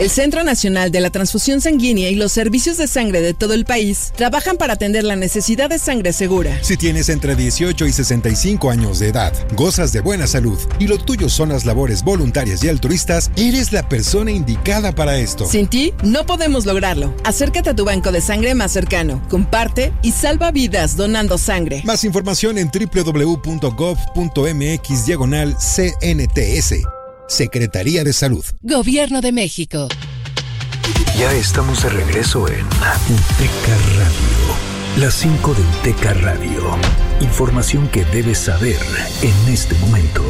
El Centro Nacional de la Transfusión Sanguínea y los servicios de sangre de todo el país trabajan para atender la necesidad de sangre segura. Si tienes entre 18 y 65 años de edad, gozas de buena salud y lo tuyo son las labores voluntarias y altruistas, eres la persona indicada para esto. Sin ti, no podemos lograrlo. Acércate a tu banco de sangre más cercano, comparte y salva vidas donando sangre. Más información en www.gov.mx/CNTS. Secretaría de Salud. Gobierno de México. Ya estamos de regreso en UTECA Radio. Las 5 de UTECA Radio. Información que debes saber en este momento.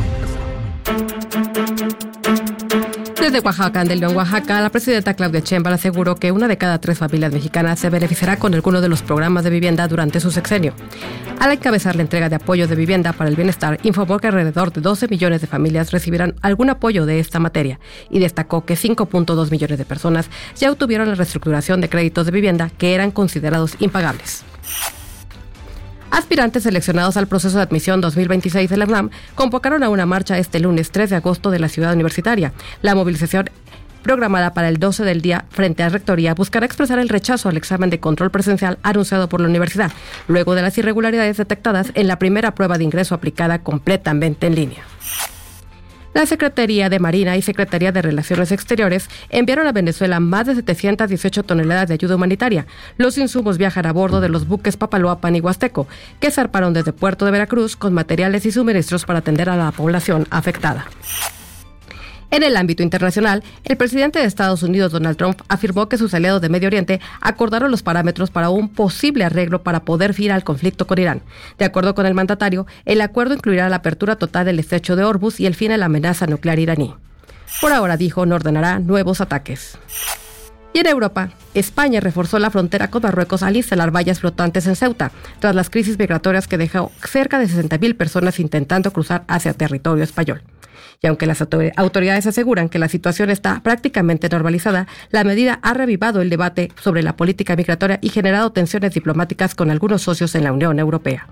Desde Oaxaca, del León, Oaxaca, la presidenta Claudia Sheinbaum aseguró que 1 de cada 3 familias mexicanas se beneficiará con alguno de los programas de vivienda durante su sexenio. Al encabezar la entrega de apoyo de vivienda para el bienestar, informó que alrededor de 12 millones de familias recibirán algún apoyo de esta materia y destacó que 5.2 millones de personas ya obtuvieron la reestructuración de créditos de vivienda que eran considerados impagables. Aspirantes seleccionados al proceso de admisión 2026 de la UNAM convocaron a una marcha este lunes 3 de agosto de la ciudad universitaria. La movilización, programada para el 12 del día frente a Rectoría, buscará expresar el rechazo al examen de control presencial anunciado por la universidad, luego de las irregularidades detectadas en la primera prueba de ingreso aplicada completamente en línea. La Secretaría de Marina y Secretaría de Relaciones Exteriores enviaron a Venezuela más de 718 toneladas de ayuda humanitaria. Los insumos viajan a bordo de los buques Papaloapan y Huasteco, que zarparon desde Puerto de Veracruz con materiales y suministros para atender a la población afectada. En el ámbito internacional, el presidente de Estados Unidos, Donald Trump, afirmó que sus aliados de Medio Oriente acordaron los parámetros para un posible arreglo para poder fin al conflicto con Irán. De acuerdo con el mandatario, el acuerdo incluirá la apertura total del estrecho de Hormuz y el fin de la amenaza nuclear iraní. Por ahora, dijo, no ordenará nuevos ataques. Y en Europa, España reforzó la frontera con Marruecos al instalar vallas flotantes en Ceuta, tras las crisis migratorias que dejó cerca de 60.000 personas intentando cruzar hacia territorio español. Y aunque las autoridades aseguran que la situación está prácticamente normalizada, la medida ha revivado el debate sobre la política migratoria y generado tensiones diplomáticas con algunos socios en la Unión Europea.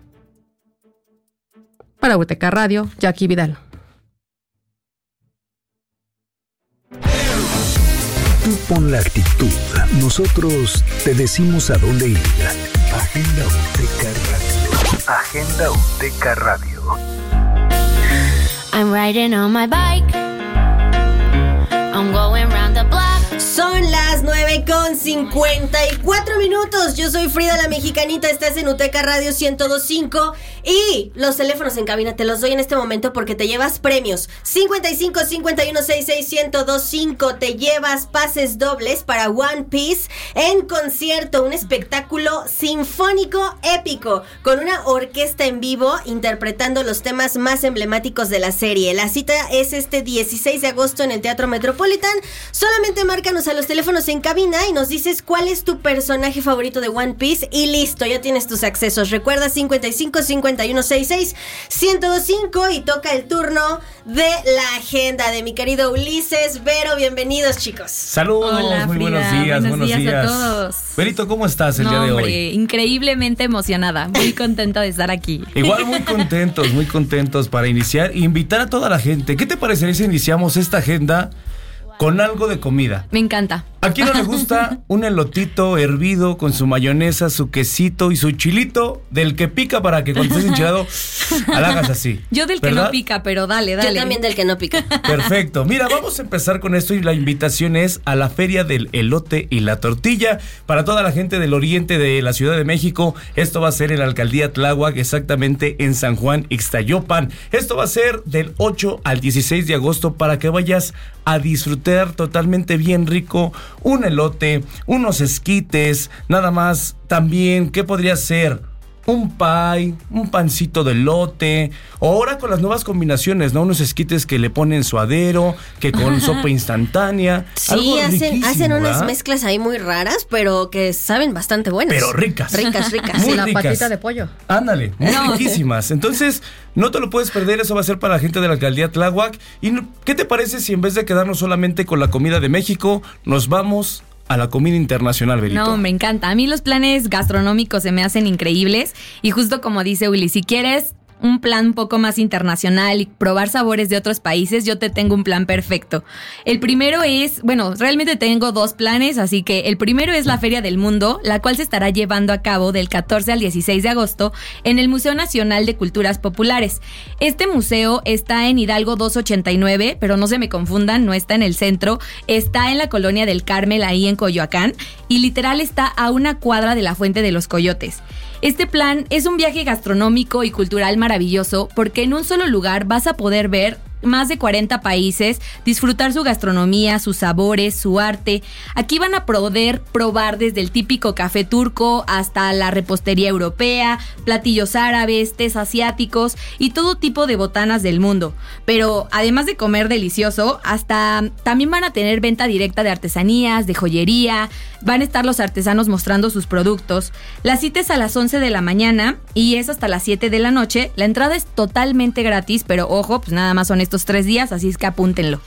Para UTECA Radio, Jackie Vidal. Tú pon la actitud. Nosotros te decimos a dónde ir. Agenda UTECA Radio. Agenda UTECA Radio. I'm riding on my bike. I'm going round the block. Son las 9:54 Yo soy Frida la Mexicanita. Estás en UTECA Radio 102.5. Y los teléfonos en cabina te los doy en este momento porque te llevas premios. 55 51 66 1025. Te llevas pases dobles para One Piece en concierto. Un espectáculo sinfónico épico con una orquesta en vivo interpretando los temas más emblemáticos de la serie. La cita es este 16 de agosto en el Teatro Metropolitan. Solamente márcanos a los teléfonos en cabina y nos dices cuál es tu personaje favorito de One Piece y listo, ya tienes tus accesos. Recuerda 55 51 66 1025 y toca el turno de la agenda de mi querido Ulises. Vero, bienvenidos, chicos. Saludos. Hola, muy Frida, buenos días. Buenos días a todos. Berito, ¿cómo estás el día de hoy? Increíblemente emocionada, muy contenta de estar aquí. Igual muy contentos para iniciar e invitar a toda la gente. ¿Qué te parecería si iniciamos esta agenda con algo de comida? Me encanta. ¿A quién no le gusta un elotito hervido con su mayonesa, su quesito y su chilito del que pica para que cuando estés enchilado la hagas así? Yo del ¿verdad? que no pica, pero dale. Yo también del que no pica. Perfecto. Mira, vamos a empezar con esto y la invitación es a la Feria del Elote y la Tortilla para toda la gente del oriente de la Ciudad de México. Esto va a ser en la Alcaldía Tláhuac, exactamente en San Juan, Ixtayopan. Esto va a ser del 8 al 16 de agosto para que vayas a disfrutar totalmente bien rico un elote, unos esquites, nada más. También, ¿qué podría ser? Un pie, un pancito de elote, o ahora con las nuevas combinaciones, ¿no? Unos esquites que le ponen suadero, que con sopa instantánea. Sí, hacen unas mezclas ahí muy raras, pero que saben bastante buenas. Pero ricas. Ricas. Muy la ricas. patita de pollo. Ándale, muy riquísimas. Entonces, no te lo puedes perder, eso va a ser para la gente de la Alcaldía Tláhuac. ¿Y qué te parece si en vez de quedarnos solamente con la comida de México, nos vamos a la comida internacional, Berito? No, me encanta. A mí los planes gastronómicos se me hacen increíbles. Y justo como dice Willy, si quieres un plan un poco más internacional y probar sabores de otros países, yo te tengo un plan perfecto. El primero es, bueno, realmente tengo 2 planes, así que el primero es la Feria del Mundo, la cual se estará llevando a cabo del 14 al 16 de agosto en el Museo Nacional de Culturas Populares. Este museo está en Hidalgo 289, pero no se me confundan, no está en el centro, está en la Colonia del Carmel, ahí en Coyoacán, y literal está a una cuadra de la Fuente de los Coyotes. Este plan es un viaje gastronómico y cultural maravilloso porque en un solo lugar vas a poder ver más de 40 países, disfrutar su gastronomía, sus sabores, su arte. Aquí van a poder probar desde el típico café turco hasta la repostería europea, platillos árabes, tés asiáticos y todo tipo de botanas del mundo. Pero además de comer delicioso, hasta también van a tener venta directa de artesanías, de joyería, van a estar los artesanos mostrando sus productos. La cita es a las 11 de la mañana y es hasta las 7 de la noche. La entrada es totalmente gratis, pero ojo, pues nada más son estos 3 días, así es que apúntenlo.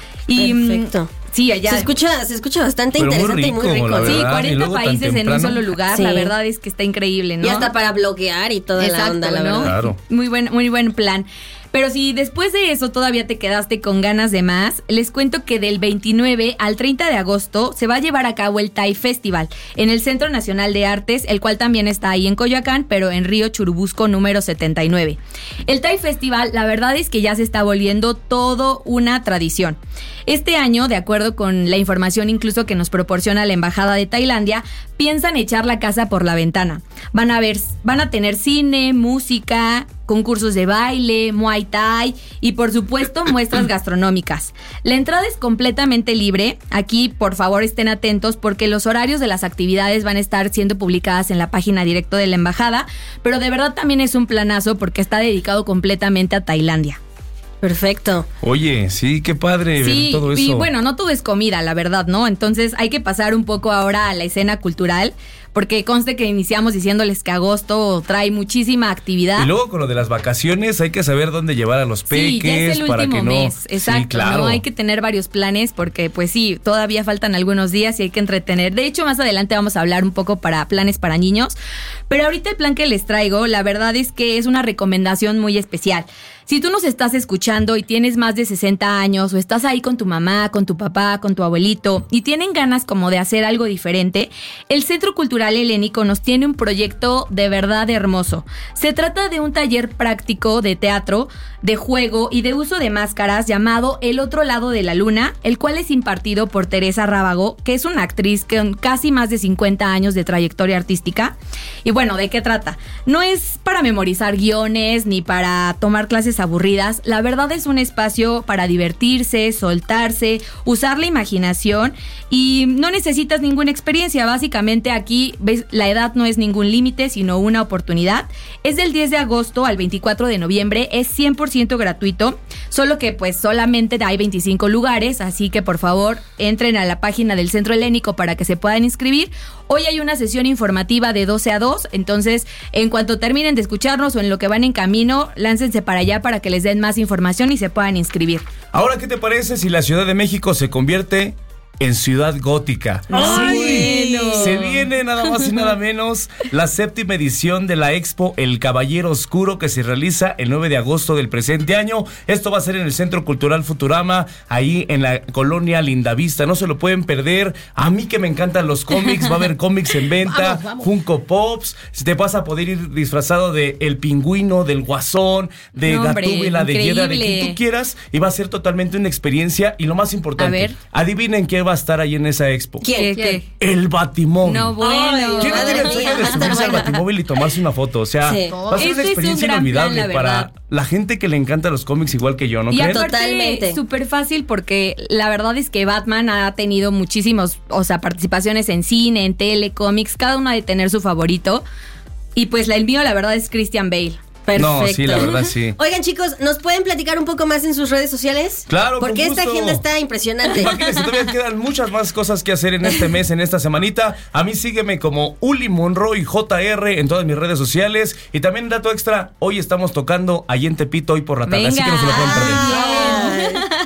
Y, perfecto. Sí, allá. Se escucha bastante Pero interesante y muy rico. Sí, 40 países en un solo lugar, sí. La verdad es que está increíble, ¿no? Y hasta para bloguear y toda la onda, la verdad. Claro. Muy buen plan. Pero si después de eso todavía te quedaste con ganas de más, les cuento que del 29 al 30 de agosto se va a llevar a cabo el Thai Festival en el Centro Nacional de Artes, el cual también está ahí en Coyoacán, pero en Río Churubusco número 79. El Thai Festival, la verdad es que ya se está volviendo todo una tradición. Este año, de acuerdo con la información incluso que nos proporciona la Embajada de Tailandia, piensan echar la casa por la ventana. Van a tener cine, música, concursos de baile, Muay Thai y por supuesto muestras gastronómicas. La entrada es completamente libre. Aquí por favor estén atentos porque los horarios de las actividades van a estar siendo publicadas en la página directa de la embajada, pero de verdad también es un planazo porque está dedicado completamente a Tailandia. Perfecto. Oye, sí, qué padre ver todo eso. Y bueno, no todo es comida, la verdad, ¿no? Entonces hay que pasar un poco ahora a la escena cultural, porque conste que iniciamos diciéndoles que agosto trae muchísima actividad. Y luego con lo de las vacaciones hay que saber dónde llevar a los peques. Sí, ya es el para último que no... mes, exacto, sí, claro. ¿no? Hay que tener varios planes porque pues sí, todavía faltan algunos días y hay que entretener. De hecho, más adelante vamos a hablar un poco para planes para niños, pero ahorita el plan que les traigo, la verdad es que es una recomendación muy especial. Si tú nos estás escuchando y tienes más de 60 años o estás ahí con tu mamá, con tu papá, con tu abuelito y tienen ganas como de hacer algo diferente, el Centro Cultural Helénico nos tiene un proyecto de verdad hermoso. Se trata de un taller práctico de teatro, de juego y de uso de máscaras llamado El Otro Lado de la Luna, el cual es impartido por Teresa Rábago, que es una actriz con casi más de 50 años de trayectoria artística. Y bueno, ¿de qué trata? No es para memorizar guiones ni para tomar clases aburridas. La verdad es un espacio para divertirse, soltarse, usar la imaginación y no necesitas ninguna experiencia. Básicamente aquí, ves, la edad no es ningún límite, sino una oportunidad. Es del 10 de agosto al 24 de noviembre, es 100% gratuito, solo que pues solamente hay 25 lugares, así que por favor entren a la página del Centro Helénico para que se puedan inscribir. Hoy hay una sesión informativa de 12 a 2, entonces en cuanto terminen de escucharnos o en lo que van en camino, láncense para allá para que les den más información y se puedan inscribir. Ahora, ¿qué te parece si la Ciudad de México se convierte en ciudad gótica? ¡Ay, bueno! Se viene nada más y nada menos la 7ª edición de la Expo El Caballero Oscuro, que se realiza el 9 de agosto del presente año. Esto va a ser en el Centro Cultural Futurama, ahí en la colonia Lindavista. No se lo pueden perder. A mí que me encantan los cómics, va a haber cómics en venta, Vamos. Funko Pops. Te vas a poder ir disfrazado de El Pingüino, del Guasón, de No, hombre, Gatúbela, de Hiedra, de increíble. quien tú quieras. Y va a ser totalmente una experiencia. Y lo más importante, A ver. adivinen quién va a estar ahí en esa expo. ¿Qué? El Batimóvil. No, bueno. ¿Quién no tiene el sueño de subirse al Batimóvil y tomarse una foto? O sea, Sí. va a ser Este una es experiencia un gran inolvidable plan, la para verdad. la gente que le encanta los cómics igual que yo, ¿no Y creen? aparte, Totalmente. súper fácil porque la verdad es que Batman ha tenido muchísimos, participaciones en cine, en tele, cómics, cada uno ha de tener su favorito. Y pues el mío, la verdad, es Christian Bale. Perfecto. No, sí, la verdad, sí. Oigan, chicos, ¿nos pueden platicar un poco más en sus redes sociales? Claro, Porque con esta gusto. agenda está impresionante. Imagínense, todavía quedan muchas más cosas que hacer en este mes, en esta semanita. A mí sígueme como Uli Monroy JR en todas mis redes sociales. Y también dato extra, hoy estamos tocando allí en Tepito hoy por la tarde, así que no se lo pueden perder. Ay.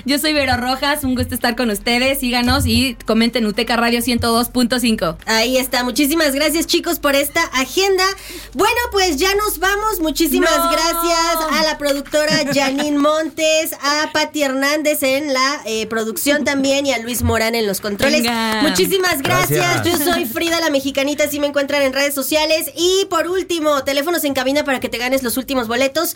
Yo soy Vero Rojas, un gusto estar con ustedes. Síganos y comenten UTECA Radio 102.5. Ahí está, muchísimas gracias chicos por esta agenda. Bueno, pues ya nos vamos. Muchísimas gracias a la productora Janine Montes, a Pati Hernández en la producción también y a Luis Morán en los controles. Venga. Muchísimas gracias. Yo soy Frida la Mexicanita, así me encuentran en redes sociales. Y por último, teléfonos en cabina para que te ganes los últimos boletos.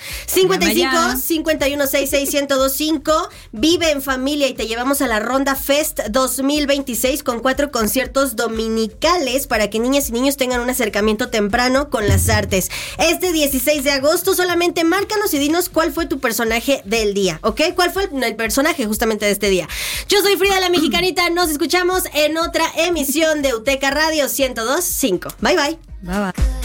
55-5166-1025. Vive en familia y te llevamos a la Ronda Fest 2026 con 4 conciertos dominicales para que niñas y niños tengan un acercamiento temprano con las artes. Este 16 de agosto solamente márcanos y dinos cuál fue tu personaje del día, ¿ok? ¿Cuál fue el personaje justamente de este día? Yo soy Frida la Mexicanita, nos escuchamos en otra emisión de UTECA Radio 102.5. Bye bye. Bye bye.